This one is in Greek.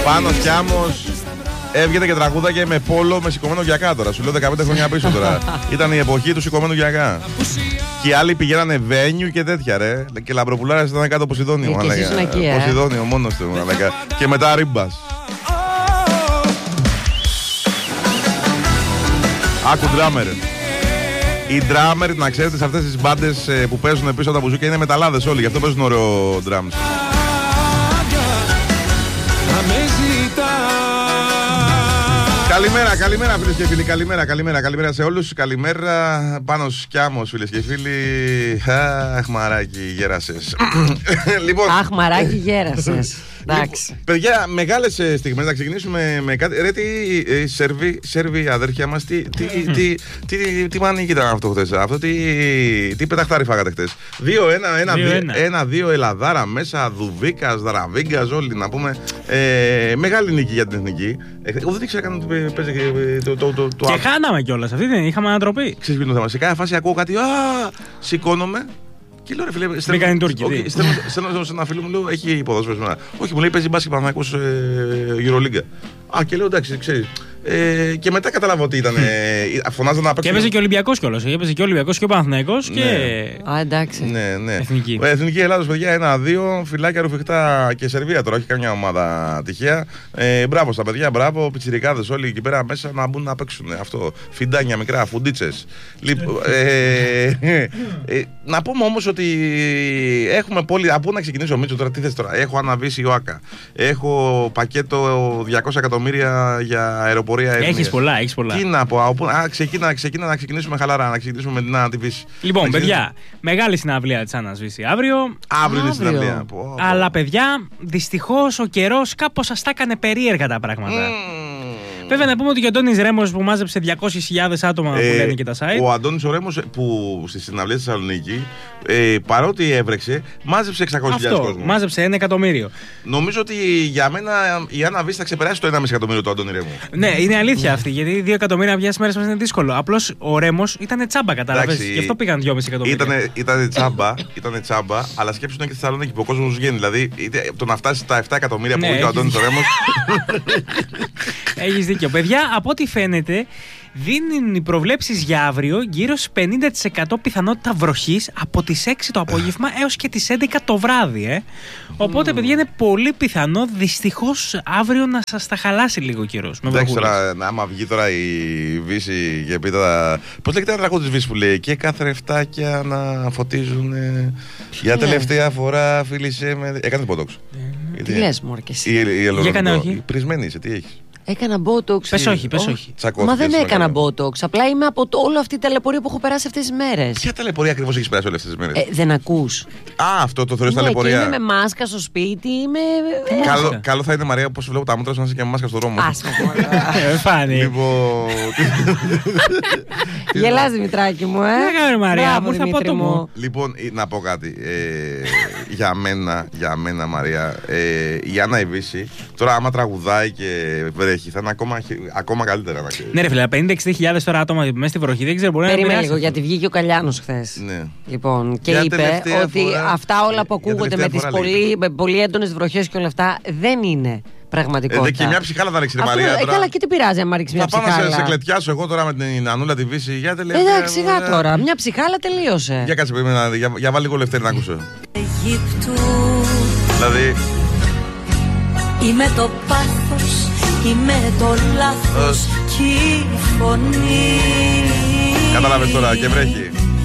Πάνος κι Άμμος. Έβγαινε και τραγούδαγε με πόλο με σηκωμένο γιακά τώρα. Σου λέω 15 χρόνια πίσω τώρα. Ήταν η εποχή του σηκωμένου γιακά. Και οι άλλοι πηγαίνανε βένιου και τέτοια ρε. Και Λαμπροπουλάρας ήταν κάτω Ποσειδόνιο. Ποσειδόνιο μόνος του. Και μετά Ρίμπας. Άκου ντράμερ. Οι ντράμερ, να ξέρετε, σε αυτές τις μπάντες που παίζουν πίσω από τα μπουζούκια είναι μεταλλάδες όλοι. Γι' αυτό παίζουν ωραίο ντράμς. Καλημέρα φίλες και φίλοι, καλημέρα σε όλους. Καλημέρα Πάνος κι Άμμος φίλες και φίλοι. Αχ μαράκι γέρασες. Λοιπόν, αχ μαράκι γέρασες. Εντάξει. Παιδιά, μεγάλες στιγμές. Να ξεκινήσουμε με κάτι. Ρε, τι Σέρβοι αδέρφια μας, τι μανίκη ήταν αυτό χθες. Αυτό τι πεταχτάρι φάγατε χθες. 2-1 Ελλαδάρα μέσα, Δουβίκας, Δραβίγκας, όλοι να πούμε. Μεγάλη νίκη για την εθνική. Εγώ δεν ήξερα καν ότι παίζει το. Και χάναμε κιόλας. Αυτή δεν είχαμε ανατροπή. Ξέρεις ποιο είναι το θέμα. Σε κάθε φάση ακούω κάτι. Σηκώνομαι. Και λέω ρε φίλε, στέλνω σε ένα φίλο μου, λέω έχει ποδόσφαιρο σήμερα. Όχι, μου λέει παίζει μπάσκετ Παναθηναϊκός Euroliga. Και λέω εντάξει, ξέρεις. Και μετά κατάλαβα ότι ήταν. Φωνάζαν να παίξουν. Και έπαιζε και ο Ολυμπιακός κιόλας. Έπαιζε και ο Ολυμπιακός και ο Παναθηναϊκός. Ναι. Και. Εντάξει. Ναι. Εθνική. Εθνική Ελλάδος, παιδιά, 1-2. Φυλάκια ρουφιχτά και Σερβία τώρα. Όχι καμιά ομάδα τυχαία. Μπράβο στα παιδιά, μπράβο. Πιτσιρικάδες όλοι εκεί πέρα μέσα να μπουν να παίξουν. Αυτό. Φιντάνια μικρά, φουντίτσες. Να πούμε όμως ότι έχουμε πόλη. Από να ξεκινήσω, Μίτσο, τώρα τι θες τώρα. Έχω αναβήσει ΟΑΚΑ. Έχω πακέτο 200 εκατομμύρια για αεροπορία. Έχεις πολλά. Τι να πω, ξεκίνα να ξεκινήσουμε χαλαρά, να ξεκινήσουμε με την ανατιβήση. Λοιπόν, παιδιά, μεγάλη συναυλία της Άννας Βύση αύριο. Αύριο είναι συναυλία. Αλλά παιδιά, δυστυχώς ο καιρός κάπως σας τα έκανε περίεργα τα πράγματα. Βέβαια να πούμε ότι και ο Αντώνης Ρέμος που μάζεψε 200.000 άτομα που λένε και τα site. Ο Αντώνης ο Ρέμος που στη συναυλία στη Θεσσαλονίκη, παρότι έβρεξε, μάζεψε 600.000 κόσμο. Μάζεψε 1 εκατομμύριο. Νομίζω ότι για μένα η Άννα Βύση θα ξεπεράσει το 1,5 εκατομμύριο του Αντώνη Ρέμου. Ναι, είναι αλήθεια αυτή, γιατί 2 εκατομμύρια βιάσεις μέρες μας είναι δύσκολο. Απλώς ο Ρέμος ήταν τσάμπα, κατάλαβες. Γι' αυτό πήγαν 2,5 εκατομμύρια. Ήταν τσάμπα, αλλά σκέψου και στη Θεσσαλονίκη που ο κόσμος βγαίνει. Δηλαδή το να φτάσει στα 7 εκατομμύρια που είχε ο Αντώνης ο Ρέμος. Έχεις δίκιο. Παιδιά, από ό,τι φαίνεται, δίνουν οι προβλέψεις για αύριο γύρω στις 50% πιθανότητα βροχής από τις 6 το απόγευμα έως και τις 11 το βράδυ. Οπότε, παιδιά, είναι πολύ πιθανό δυστυχώς αύριο να σας τα χαλάσει λίγο ο καιρός. Εντάξει, τώρα, άμα βγει τώρα η Βύση και πει τώρα. Πώς λέγεται ένα τραγούδι της Βύσης που λέει και κάθε ρεφτάκια να φωτίζουν. Για τελευταία φορά φίλησέ με. Έκανε μπότοξ. Τι λες, μωρέ και εσύ. Η πρισμένη είσαι, τι έχεις. Έκανα μπότοξ. Πες όχι. Μα δεν έκανα μπότοξ. Απλά είμαι από όλη αυτή τη ταλαιπωρία που έχω περάσει αυτές τις μέρες. Ποια ταλαιπωρία ακριβώς έχεις περάσει όλες αυτές τις μέρες? Δεν ακούς. Αυτό το θεωρείς ταλαιπωρία. Είμαι με μάσκα στο σπίτι. Καλό θα είναι, Μαρία, όπως βλέπω τα μούτρα σου να είσαι και με μάσκα στο δρόμο. Φάνη. Λοιπόν. Γελάς, Δημητράκη μου, Μαρία, μου ήρθα από το μου. Λοιπόν, να πω κάτι. Για μένα, Μαρία, η Άννα η Βύση, τώρα άμα τραγουδάει και βρέχει, θα είναι ακόμα καλύτερα. Ναι, ρε φίλε, 50-60 τώρα άτομα μέσα στη βροχή, δεν ξέρω, μπορεί να είναι. Περίμενε λίγο, γιατί βγήκε ο Καλιάνος χθες. Ναι. Λοιπόν, και είπε ότι αυτά όλα που ακούγονται με τις πολύ έντονες βροχές και όλα αυτά δεν είναι πραγματικότητα. Και μια ψυχάλα θα ρίξει τη Μαρία. Καλά, και τι πειράζει αν ρίξει μια ψυχάλα. Θα πάω να σε κλετιάσω εγώ τώρα με την Ανούλα τη Βύση. Εντάξει, σιγά τώρα. Μια ψυχάλα τελείωσε. Για κάτσε, για βάλει λίγο Λευτέρη να ακούσω. Δηλαδή. Είμαι το πάθος, είμαι το λάθος κι η φωνή. Κατάλαβες τώρα και βρέχει.